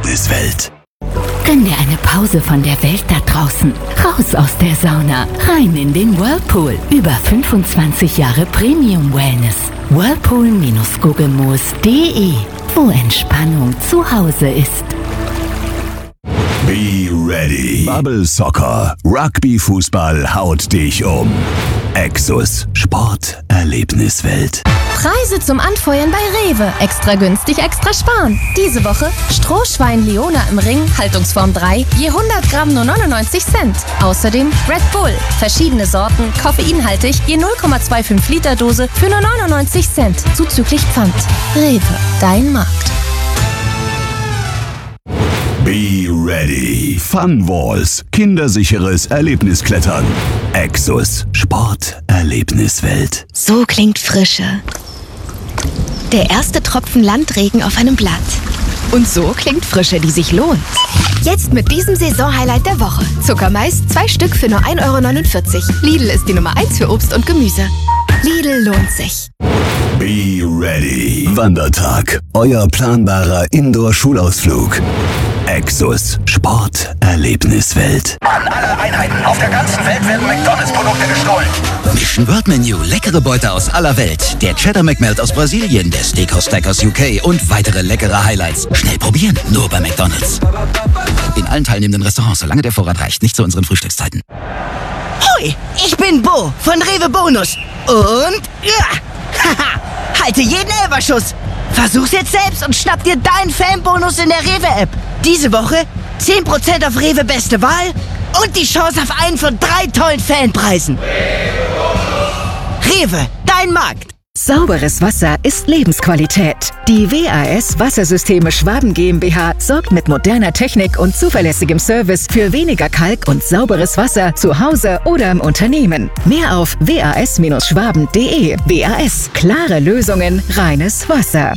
Erlebniswelt. Gönn dir eine Pause von der Welt da draußen. Raus aus der Sauna. Rein in den Whirlpool. Über 25 Jahre Premium Wellness. Whirlpool-Gugelmoos.de, wo Entspannung zu Hause ist. Be ready. Bubble Soccer. Rugby-Fußball haut dich um. Exus. Sport. Erlebniswelt. Preise zum Anfeuern bei Rewe. Extra günstig, extra sparen. Diese Woche Strohschwein Leona im Ring, Haltungsform 3, je 100 Gramm nur 99 Cent. Außerdem Red Bull, verschiedene Sorten, koffeinhaltig, je 0,25 Liter Dose für nur 99 Cent, zuzüglich Pfand. Rewe, dein Markt. Be ready. Fun Walls. Kindersicheres Erlebnisklettern. Exus. Sport. Erlebniswelt. So klingt Frische. Der erste Tropfen Landregen auf einem Blatt. Und so klingt Frische, die sich lohnt. Jetzt mit diesem Saisonhighlight der Woche. Zuckermais, 2 Stück für nur 1,49 €. Lidl ist die Nummer 1 für Obst und Gemüse. Lidl lohnt sich. Be ready. Wandertag. Euer planbarer Indoor-Schulausflug. Exus. Sport. Erlebniswelt. An alle Einheiten auf der ganzen Welt werden McDonalds-Produkte gestohlen. Mission World Menu. Leckere Beute aus aller Welt. Der Cheddar McMelt aus Brasilien, der Steakhouse Stack aus UK und weitere leckere Highlights. Schnell probieren, nur bei McDonalds. In allen teilnehmenden Restaurants, solange der Vorrat reicht. Nicht zu unseren Frühstückszeiten. Hoi, ich bin Bo von Rewe Bonus. Und haha, halte jeden Elferschuss. Versuch's jetzt selbst und schnapp dir deinen Fanbonus in der Rewe-App. Diese Woche 10% auf Rewe Beste Wahl und die Chance auf einen von 3 tollen Fanpreisen. Rewe, dein Markt. Sauberes Wasser ist Lebensqualität. Die WAS Wassersysteme Schwaben GmbH sorgt mit moderner Technik und zuverlässigem Service für weniger Kalk und sauberes Wasser zu Hause oder im Unternehmen. Mehr auf was-schwaben.de. WAS, klare Lösungen, reines Wasser.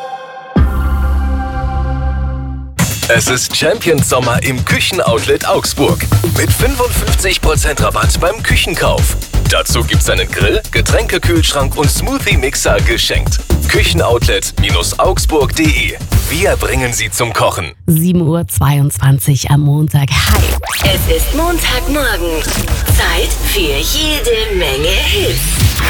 Es ist Champions Sommer im Küchenoutlet Augsburg. Mit 55% Rabatt beim Küchenkauf. Dazu gibt's einen Grill, Getränkekühlschrank und Smoothie-Mixer geschenkt. Küchenoutlets-augsburg.de. Wir bringen Sie zum Kochen. 7:22 Uhr am Montag. Hi. Es ist Montagmorgen. Zeit für jede Menge Hits.